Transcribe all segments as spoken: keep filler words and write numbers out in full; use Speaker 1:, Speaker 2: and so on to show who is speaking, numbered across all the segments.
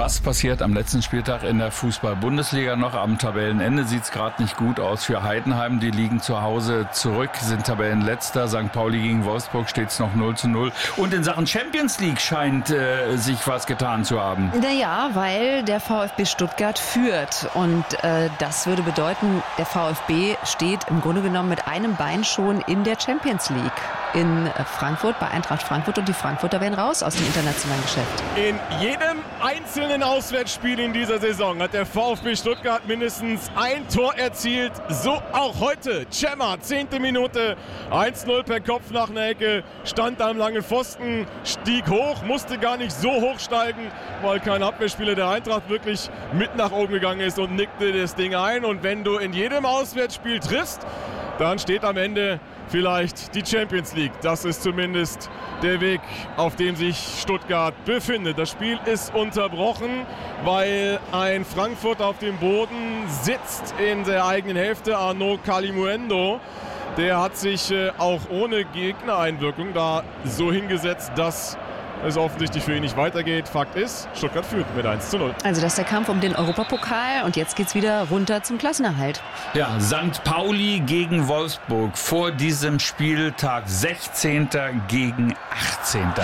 Speaker 1: Was passiert am letzten Spieltag in der Fußball-Bundesliga noch? Am Tabellenende sieht es gerade nicht gut aus für Heidenheim. Die liegen zu Hause zurück, sind Tabellenletzter. Sankt Pauli gegen Wolfsburg steht es noch null zu null. Und in Sachen Champions League scheint äh, sich was getan zu haben.
Speaker 2: Naja, weil der VfB Stuttgart führt. Und äh, das würde bedeuten, der VfB steht im Grunde genommen mit einem Bein schon in der Champions League. In Frankfurt, bei Eintracht Frankfurt. Und die Frankfurter werden raus aus dem internationalen Geschäft.
Speaker 3: In jedem einzelnen Auswärtsspiel in dieser Saison hat der VfB Stuttgart mindestens ein Tor erzielt. So auch heute. Cemma, zehnte Minute, eins null per Kopf nach einer Ecke, stand am langen Pfosten, stieg hoch, musste gar nicht so hoch steigen, weil kein Abwehrspieler der Eintracht wirklich mit nach oben gegangen ist und nickte das Ding ein. Und wenn du in jedem Auswärtsspiel triffst, dann steht am Ende vielleicht die Champions League. Das ist zumindest der Weg, auf dem sich Stuttgart befindet. Das Spiel ist unterbrochen, weil ein Frankfurt auf dem Boden sitzt in der eigenen Hälfte. Arnaud Kalimuendo, der hat sich äh, auch ohne Gegnereinwirkung da so hingesetzt, dass es offensichtlich für ihn nicht weitergeht. Fakt ist, Stuttgart führt mit eins zu null.
Speaker 2: Also das ist der Kampf um den Europapokal und jetzt geht's wieder runter zum Klassenerhalt.
Speaker 1: Ja, Sankt Pauli gegen Wolfsburg vor diesem Spieltag sechzehnter gegen achtzehnter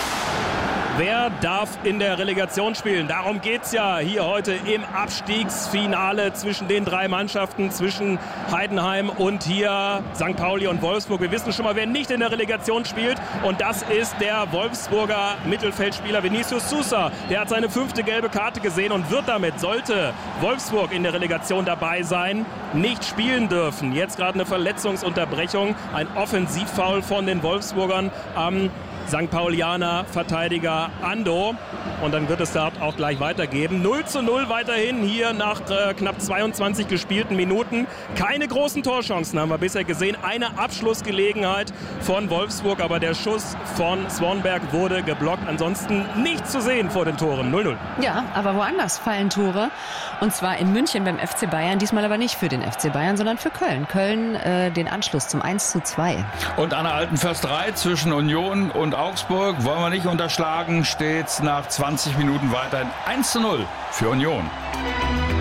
Speaker 4: Wer darf in der Relegation spielen? Darum geht's ja hier heute im Abstiegsfinale zwischen den drei Mannschaften, zwischen Heidenheim und hier Sankt Pauli und Wolfsburg. Wir wissen schon mal, wer nicht in der Relegation spielt, und das ist der Wolfsburger Mittelfeldspieler Vinicius Sousa. Der hat seine fünfte gelbe Karte gesehen und wird damit, sollte Wolfsburg in der Relegation dabei sein, nicht spielen dürfen. Jetzt gerade eine Verletzungsunterbrechung, ein Offensivfoul von den Wolfsburgern am Sankt Paulianer Verteidiger Ando. Und dann wird es dort auch gleich weitergeben. null zu null weiterhin hier nach äh, knapp zweiundzwanzig gespielten Minuten. Keine großen Torchancen haben wir bisher gesehen. Eine Abschlussgelegenheit von Wolfsburg, aber der Schuss von Swanberg wurde geblockt. Ansonsten nichts zu sehen vor den Toren. null null.
Speaker 2: Ja, aber woanders fallen Tore. Und zwar in München beim F C Bayern. Diesmal aber nicht für den F C Bayern, sondern für Köln. Köln äh, den Anschluss zum eins zu zwei.
Speaker 1: Und an der alten Försterei zwischen Union und Augsburg, wollen wir nicht unterschlagen, steht nach zwanzig Minuten weiterhin eins zu null für Union.